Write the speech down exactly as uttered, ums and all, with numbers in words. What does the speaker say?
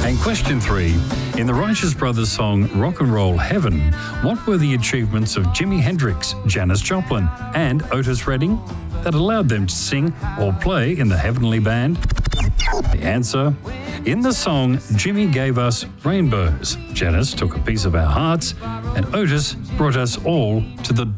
And question three, in the Righteous Brothers song Rock and Roll Heaven, what were the achievements of Jimi Hendrix, Janis Joplin and Otis Redding that allowed them to sing or play in the Heavenly Band? The answer, in the song Jimmy Gave Us Rainbows, Janis took a piece of our hearts and Otis brought us all to the